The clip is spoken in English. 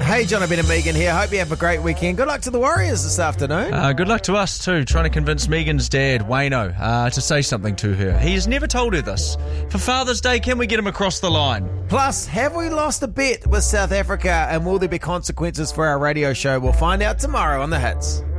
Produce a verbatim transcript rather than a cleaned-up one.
Hey, Jonathan and Megan here. Hope you have a great weekend. Good luck to the Warriors this afternoon. Uh, good luck to us too, trying to convince Megan's dad, Wayno, uh, to say something to her. He has never told her this. For Father's Day, can we get him across the line? Plus, have we lost a bet with South Africa, and will there be consequences for our radio show? We'll find out tomorrow on The Hits.